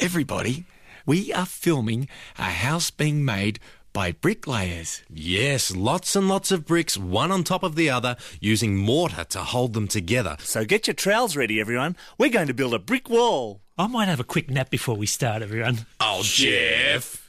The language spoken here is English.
Everybody, we are filming a house being made by bricklayers. Yes, lots and lots of bricks, one on top of the other, using mortar to hold them together. So get your trowels ready, everyone. We're going to build a brick wall. I might have a quick nap before we start, everyone. Oh, Jeff.